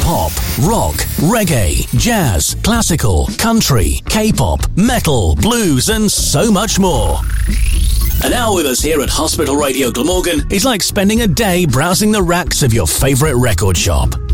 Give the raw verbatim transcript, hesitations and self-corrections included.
pop, rock, reggae, jazz, classical, country, K-pop, metal, blues, and so much more. An hour with us here at Hospital Radio Glamorgan is like spending a day browsing the racks of your favourite record shop.